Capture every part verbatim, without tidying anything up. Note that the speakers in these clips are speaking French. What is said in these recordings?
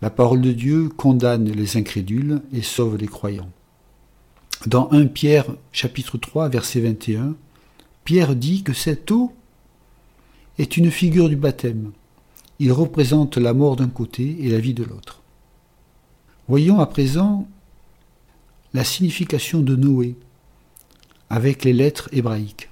La parole de Dieu condamne les incrédules et sauve les croyants. Dans premier Pierre chapitre trois, verset vingt et un, Pierre dit que cette eau est une figure du baptême. Il représente la mort d'un côté et la vie de l'autre. Voyons à présent la signification de Noé avec les lettres hébraïques.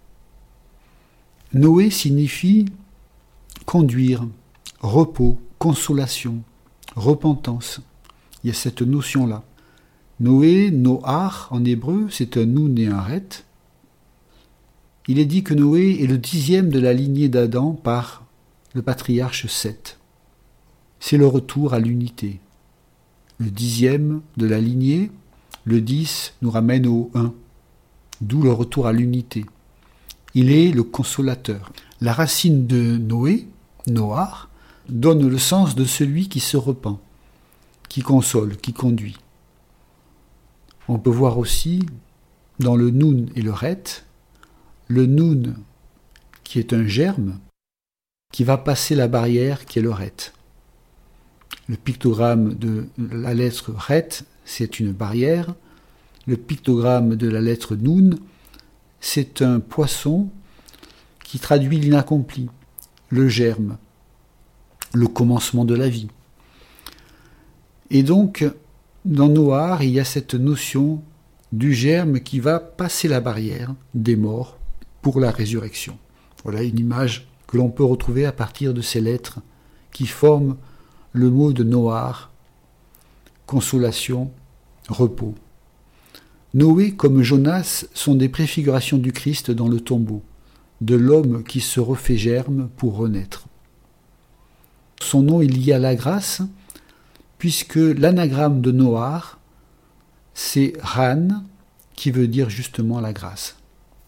Noé signifie conduire, repos, consolation, repentance. Il y a cette notion-là. Noé, Noar en hébreu, c'est un Nun et un Ret. Il est dit que Noé est le dixième de la lignée d'Adam par le patriarche Seth. C'est le retour à l'unité. Le dixième de la lignée, le dix nous ramène au un, d'où le retour à l'unité. Il est le consolateur. La racine de Noé, Noar, donne le sens de celui qui se repent, qui console, qui conduit. On peut voir aussi, dans le Nun et le Ret, le Nun qui est un germe, qui va passer la barrière qui est le Ret. Le pictogramme de la lettre Ret, c'est une barrière. Le pictogramme de la lettre Nun, c'est un poisson qui traduit l'inaccompli, le germe, le commencement de la vie. Et donc, dans Noar, il y a cette notion du germe qui va passer la barrière des morts pour la résurrection. Voilà une image que l'on peut retrouver à partir de ces lettres qui forment le mot de Noar, consolation, repos. Noé comme Jonas sont des préfigurations du Christ dans le tombeau, de l'homme qui se refait germe pour renaître. Son nom est lié à la grâce, puisque l'anagramme de Noar, c'est Ran, qui veut dire justement la grâce.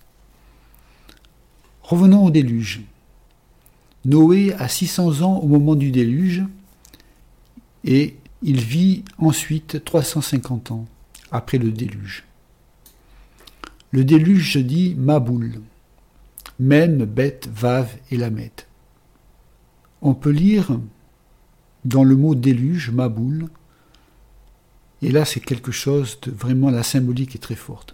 Revenons au déluge. Noé a six cents ans au moment du déluge, et il vit ensuite trois cent cinquante ans après le déluge. Le déluge se dit Maboul, Mem, Bet, Vav et Lamed. On peut lire dans le mot déluge, Maboul, et là c'est quelque chose de vraiment, la symbolique est très forte.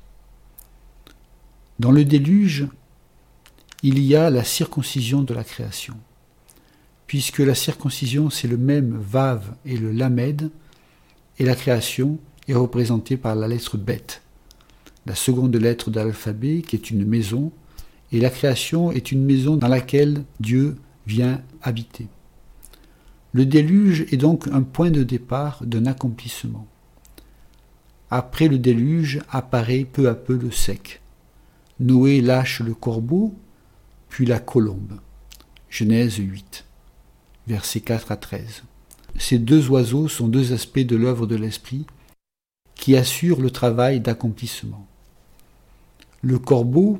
Dans le déluge, il y a la circoncision de la création, puisque la circoncision c'est le même Vav et le Lamed, et la création est représentée par la lettre Bet, la seconde lettre de l'alphabet qui est une maison, et la création est une maison dans laquelle Dieu vient habiter. Le déluge est donc un point de départ d'un accomplissement. Après le déluge apparaît peu à peu le sec. Noé lâche le corbeau, puis la colombe. Genèse huit, versets quatre à treize. Ces deux oiseaux sont deux aspects de l'œuvre de l'Esprit qui assurent le travail d'accomplissement. Le corbeau,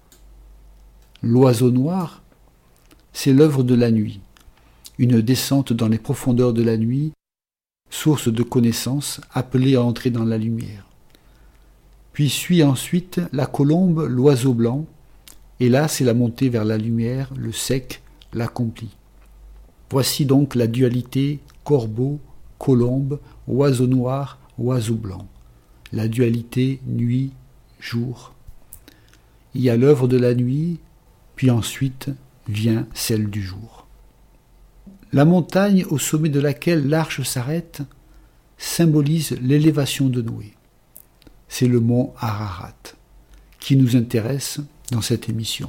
l'oiseau noir, c'est l'œuvre de la nuit, une descente dans les profondeurs de la nuit, source de connaissance, appelée à entrer dans la lumière. Puis suit ensuite la colombe, l'oiseau blanc, et là c'est la montée vers la lumière, le sec, l'accompli. Voici donc la dualité corbeau, colombe, oiseau noir, oiseau blanc. La dualité nuit, jour. Il y a l'œuvre de la nuit, puis ensuite vient celle du jour. La montagne au sommet de laquelle l'arche s'arrête symbolise l'élévation de Noé. C'est le mont Ararat qui nous intéresse dans cette émission.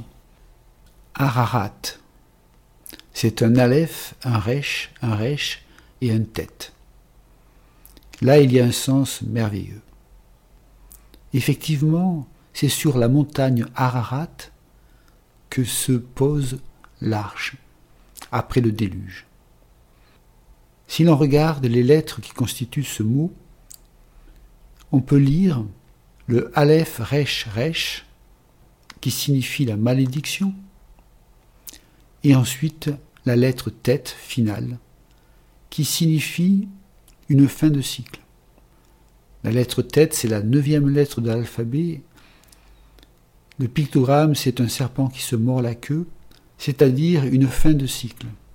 Ararat, c'est un aleph, un resh, un resh et un tet. Là, il y a un sens merveilleux. Effectivement, c'est sur la montagne Ararat que se pose l'arche après le déluge. Si l'on regarde les lettres qui constituent ce mot, on peut lire le Aleph Resh Resh, qui signifie la malédiction, et ensuite la lettre Tet finale, qui signifie une fin de cycle. La lettre Tet, c'est la neuvième lettre de l'alphabet. Le pictogramme, c'est un serpent qui se mord la queue, c'est-à-dire une fin de cycle.